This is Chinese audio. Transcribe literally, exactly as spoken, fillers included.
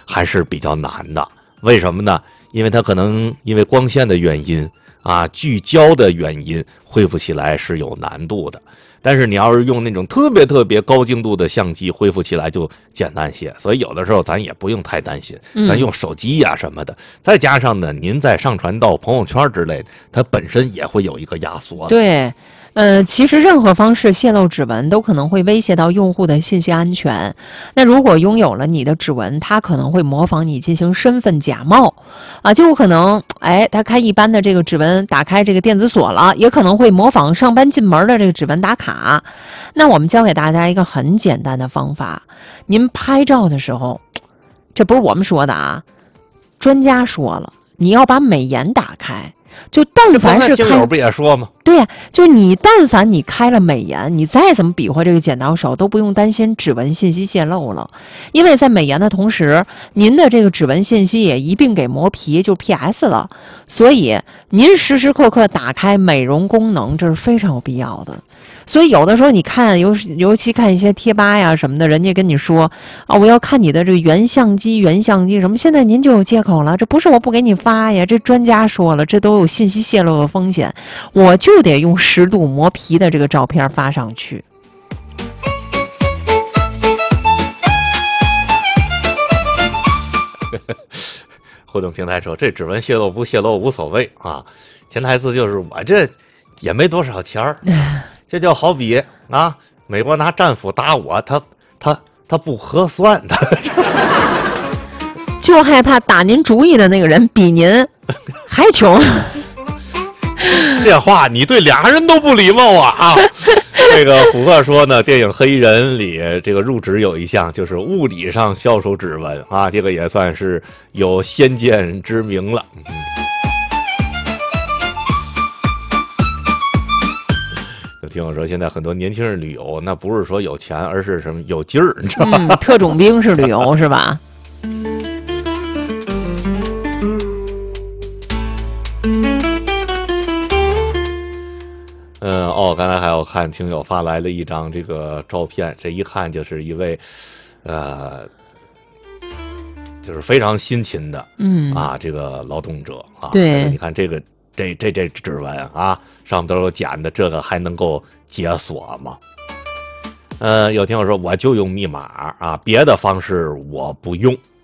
还是比较难的。为什么呢？因为它可能因为光线的原因啊，聚焦的原因，恢复起来是有难度的。但是你要是用那种特别特别高精度的相机，恢复起来就简单些。所以有的时候咱也不用太担心，咱用手机呀、啊、什么的。再加上呢，您再上传到朋友圈之类的，它本身也会有一个压缩的。 对。呃，其实任何方式泄露指纹都可能会威胁到用户的信息安全。那如果拥有了你的指纹，它可能会模仿你进行身份假冒，啊，就有可能，哎，他开一般的这个指纹打开这个电子锁了，也可能会模仿上班进门的这个指纹打卡。那我们教给大家一个很简单的方法，您拍照的时候，这不是我们说的啊，专家说了，你要把美颜打开。就但凡是开， 不也说吗？ 对呀、啊，就你但凡你开了美颜，你再怎么比划这个剪刀手，都不用担心指纹信息泄露了，因为在美颜的同时，您的这个指纹信息也一并给磨皮，就 P S 了。所以您时时刻刻打开美容功能，这是非常有必要的。所以有的时候你看，尤尤其看一些贴吧呀什么的，人家跟你说啊，我要看你的这个原相机、原相机什么，现在您就有借口了，这不是我不给你发呀，这专家说了，这都有信息泄露的风险，我就得用十度磨皮的这个照片发上去。 互动平台说，这指纹泄露不泄露无所谓啊，潜台词就是我这也没多少钱儿。这就好比啊，美国拿战斧打我，他他他不合算的， 就害怕打您主意的那个人比您还穷。 这话你对俩人都不礼貌啊啊！这个虎哥说呢，电影《黑人》里这个入职有一项就是物理上销售指纹啊，这个也算是有先见之明了。嗯，有听我说，现在很多年轻人旅游，那不是说有钱，而是什么有劲儿，你知道吧？ 嗯，特种兵式旅游是吧？ 嗯哦，刚才还有看听友发来了一张这个照片，这一看就是一位，呃，就是非常辛勤的， 嗯啊，这个劳动者啊。 对， 你看这个这这这指纹啊，上面都有剪的，这个还能够解锁吗？呃，有听友说我就用密码啊，别的方式我不用